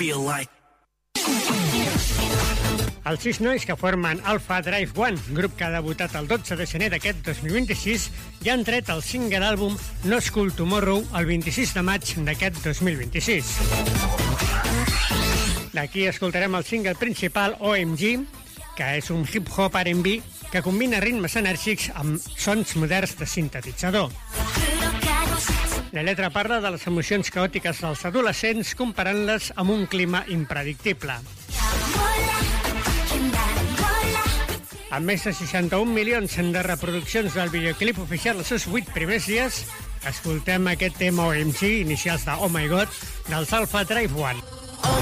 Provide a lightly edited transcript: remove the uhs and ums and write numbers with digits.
Els 6 nois que formen Alpha Drive One, grup que ha debutat el 12 de gener d'aquest 2026, ja han tret el single àlbum No School Tomorrow el 26 de maig d'aquest 2026. D'aquí escoltarem el single principal, OMG, que és un hip-hop R&B que combina ritmes enèrgics amb sons moderns de sintetitzador. La lletra parla de les emocions caòtiques dels adolescents comparant-les amb un clima impredictible. Amb més de 61 milions de reproduccions del videoclip oficial els seus 8 primers dies, escoltem aquest tema OMG, inicials de Oh My God, dels Alpha Drive One.